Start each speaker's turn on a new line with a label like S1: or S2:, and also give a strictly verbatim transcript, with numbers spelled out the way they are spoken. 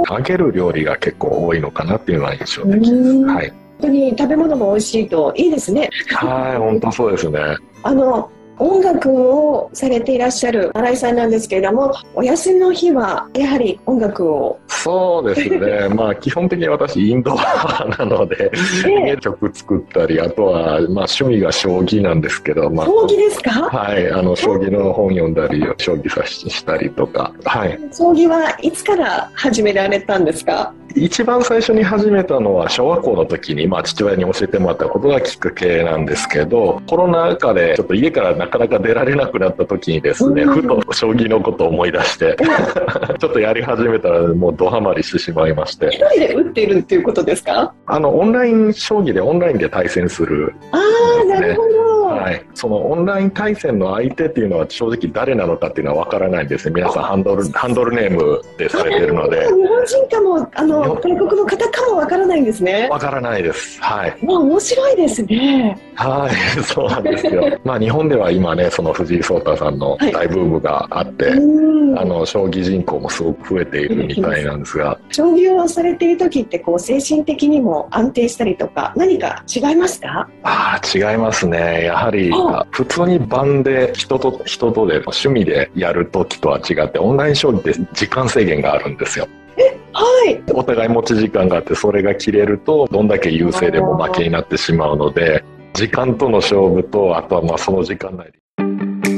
S1: 揚げる料理が結構多いのかなっていうのは印象的です。はい。
S2: 本当に食べ物も美味しいといいですね。
S1: はい、本当そうですね。
S2: あの音楽をされていらっしゃる新井さんなんですけれども、お休みの日はやはり音楽を。
S1: そうですね、まあ基本的に私インドアなので、ええ、曲作ったり、あとはまあ趣味が将棋なんですけど、まあ、
S2: 将棋ですか？
S1: はい、あの将棋の本読んだり将棋指ししたりとか、はい。
S2: 将棋はいつから始められたんですか？
S1: 一番最初に始めたのは小学校の時に、まあ、父親に教えてもらったことがきっかけなんですけど、コロナ禍でちょっと家からなかなか出られなくなった時にですね、ふと将棋のことを思い出してちょっとやり始めたらもうドハマりしてしまいまして。
S2: 一人で打っているっていうことですか？
S1: あのオンライン将棋でオンラインで対戦する、
S2: ああ、なるほど。
S1: はい、そのオンライン対戦の相手っていうのは正直誰なのかっていうのは分からないんですね。皆さんハンドルハンドルネームでされてるので、
S2: 日本人かもあの外国の方かも分からないんですね。
S1: 分からないです。はい。
S2: まあ面白いですね。
S1: はい、そうなんですよ。まあ日本では今ね、その藤井聡太さんの大ブームがあって、はい、あの将棋人口もすごく増えているみたいなんですが、
S2: 将棋をされている時ってこう精神的にも安定したりとか何か違いますか？
S1: ああ、違いますね。やはり普通に盤で人と人とで趣味でやる時とは違って、オンライン将棋って時間制限があるんですよ。
S2: はい、
S1: お互い持ち時間があって、それが切れるとどんだけ優勢でも負けになってしまうので、時間との勝負と、あとはまあその時間内で